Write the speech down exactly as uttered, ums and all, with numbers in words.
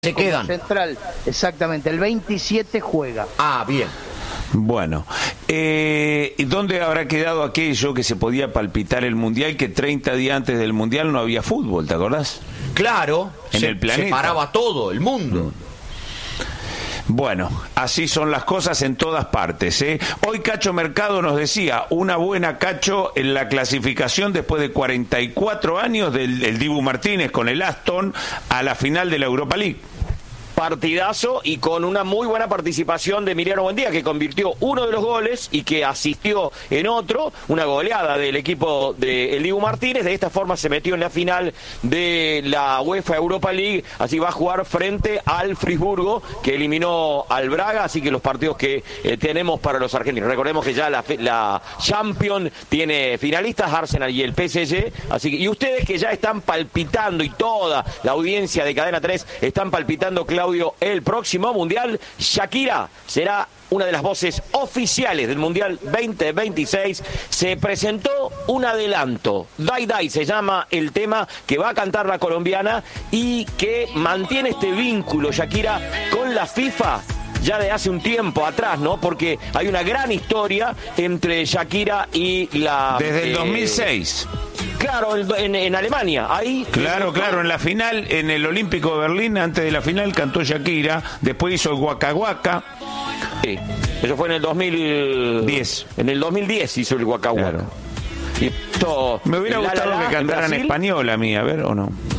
Se quedan. Central, exactamente, el veintisiete juega. Ah, bien. Bueno, eh, ¿dónde habrá quedado aquello que se podía palpitar el Mundial, que treinta días antes del Mundial no había fútbol, ¿te acordás? Claro, en se, el planeta. Se paraba todo, el mundo. Bueno, así son las cosas en todas partes, ¿eh? Hoy Cacho Mercado nos decía, una buena Cacho en la clasificación después de cuarenta y cuatro años del, del Dibu Martínez con el Aston a la final de la Europa League. Partidazo y con una muy buena participación de Emiliano Buendía, que convirtió uno de los goles y que asistió en otro, una goleada del equipo de el Dibu Martínez. De esta forma se metió en la final de la UEFA Europa League, así va a jugar frente al Friburgo, que eliminó al Braga, así que los partidos que eh, tenemos para los argentinos. Recordemos que ya la, la Champions tiene finalistas, Arsenal y el P S G, así que, y ustedes que ya están palpitando, y toda la audiencia de Cadena tres están palpitando, Claudio, el próximo Mundial, Shakira será una de las voces oficiales del Mundial veinte veintiséis. Se presentó un adelanto, Dai Dai se llama el tema que va a cantar la colombiana y que mantiene este vínculo, Shakira, con la FIFA ya de hace un tiempo atrás, ¿no? Porque hay una gran historia entre Shakira y la... Desde el eh, dos mil seis. Claro, en, en Alemania, ahí... Claro, claro, en la final, en el Olímpico de Berlín, antes de la final cantó Shakira, después hizo el Waka Waka. Sí, eso fue en el dos mil diez. En el dos mil diez hizo el Waka Waka. Claro. Y esto, Me hubiera la, gustado la, la, que cantara en, en español a mí, a ver, ¿o no?